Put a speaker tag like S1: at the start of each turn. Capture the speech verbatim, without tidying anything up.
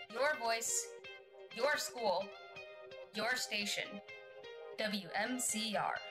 S1: Your voice, your school, your station. W M C R.